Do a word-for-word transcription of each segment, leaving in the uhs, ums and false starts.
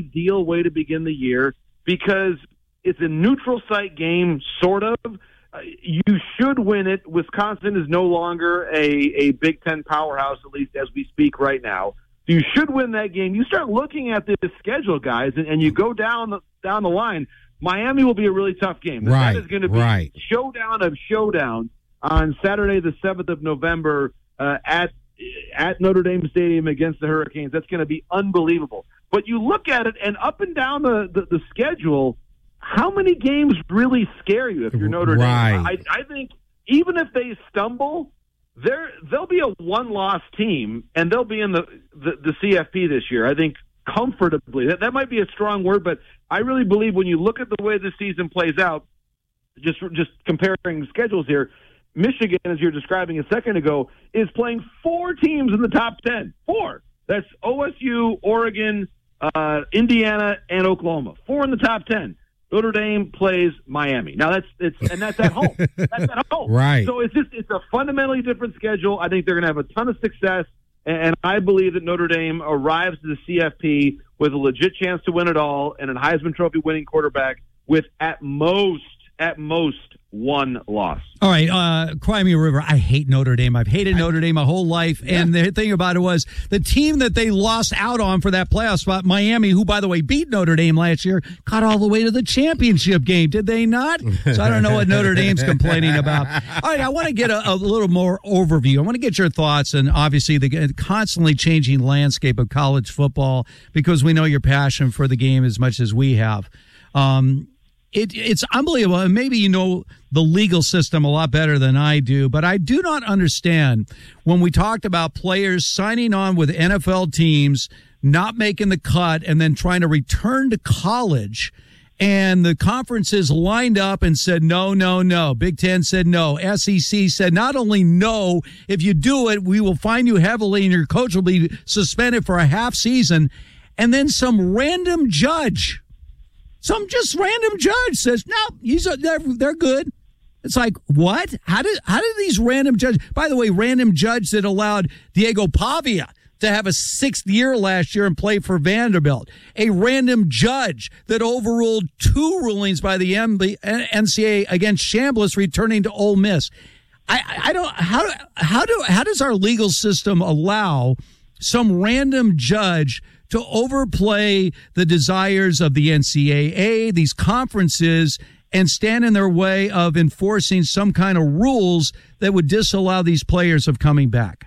ideal way to begin the year because it's a neutral site game, sort of. Uh, you should win it. Wisconsin is no longer a, a Big Ten powerhouse, at least as we speak right now. You should win that game. You start looking at this schedule, guys, and, and you go down the, down the line. Miami will be a really tough game. Right, that is going to be right. showdown of showdowns on Saturday the seventh of November uh, at at Notre Dame Stadium against the Hurricanes. That's going to be unbelievable. But you look at it, and up and down the, the, the schedule, how many games really scare you if you're Notre right. Dame? I, I think even if they stumble, they're, they'll be a one-loss team, and they'll be in the, the, the C F P this year, I think, comfortably. That, that might be a strong word, but I really believe when you look at the way the season plays out, just just comparing schedules here, Michigan, as you're describing a second ago, is playing four teams in the top ten. Four. That's O S U, Oregon, uh, Indiana, and Oklahoma. Four in the top ten. Notre Dame plays Miami. Now that's it's and that's at home. That's at home. Right. So it's just it's a fundamentally different schedule. I think they're going to have a ton of success, and I believe that Notre Dame arrives to the C F P with a legit chance to win it all and a Heisman Trophy winning quarterback with at most at most one loss. All right, uh, Cry Me a River. I hate Notre Dame. I've hated I, Notre Dame my whole life. Yeah. And the thing about it was the team that they lost out on for that playoff spot, Miami, who, by the way, beat Notre Dame last year, got all the way to the championship game. Did they not? So I don't know what Notre Dame's complaining about. All right, I want to get a, a little more overview. I want to get your thoughts on, obviously, the constantly changing landscape of college football because we know your passion for the game as much as we have. Um It, it's unbelievable. And maybe you know the legal system a lot better than I do, but I do not understand when we talked about players signing on with N F L teams, not making the cut, and then trying to return to college. And the conferences lined up and said, no, no, no. Big Ten said no. S E C said not only no, if you do it, we will fine you heavily and your coach will be suspended for a half season. And then some random judge Some just random judge says, no, he's a, they're, they're good. It's like, what? How did how did these random judges, by the way, random judge that allowed Diego Pavia to have a sixth year last year and play for Vanderbilt, a random judge that overruled two rulings by the N C A A against Chambliss returning to Ole Miss. I, I don't, how, how do, how does our legal system allow some random judge to overplay the desires of the N C A A, these conferences, and stand in their way of enforcing some kind of rules that would disallow these players of coming back?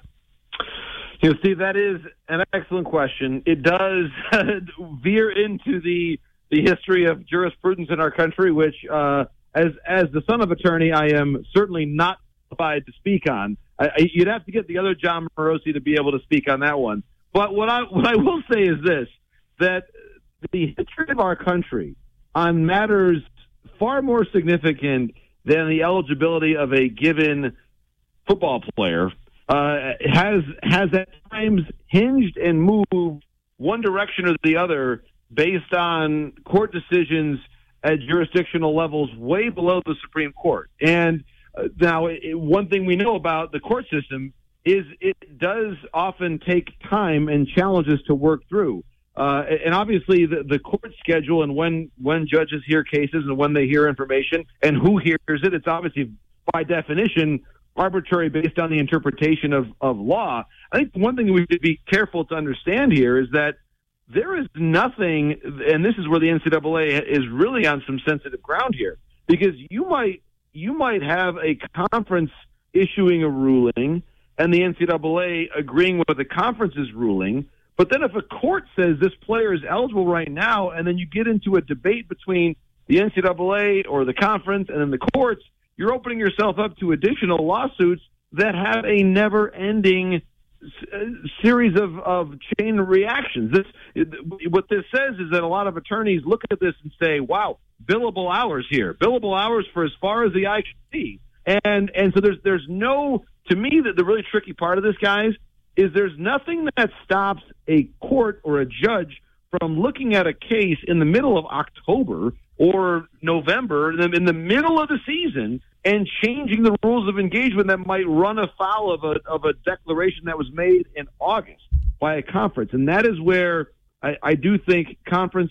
You know, Steve, that is an excellent question. It does veer into the the history of jurisprudence in our country, which, uh, as as the son of attorney, I am certainly not qualified to speak on. I, you'd have to get the other John Morosi to be able to speak on that one. But what I what I will say is this, that the history of our country on matters far more significant than the eligibility of a given football player uh, has has at times hinged and moved one direction or the other based on court decisions at jurisdictional levels way below the Supreme Court. And uh, now, it, one thing we know about the court system is it does often take time and challenges to work through. Uh, and obviously the, the court schedule and when, when judges hear cases and when they hear information and who hears it, it's obviously by definition arbitrary based on the interpretation of, of law. I think one thing we should be careful to understand here is that there is nothing, and this is where the N C double A is really on some sensitive ground here, because you might, you might have a conference issuing a ruling and the N C double A agreeing with the conference's ruling. But then if a court says this player is eligible right now, and then you get into a debate between the N C double A or the conference and then the courts, you're opening yourself up to additional lawsuits that have a never-ending series of, of chain reactions. This, what this says is that a lot of attorneys look at this and say, wow, billable hours here, billable hours for as far as the eye can see. And, and so there's, there's no... To me, the, the really tricky part of this, guys, is there's nothing that stops a court or a judge from looking at a case in the middle of October or November, in the middle of the season, and changing the rules of engagement that might run afoul of a of a declaration that was made in August by a conference. And that is where I, I do think conference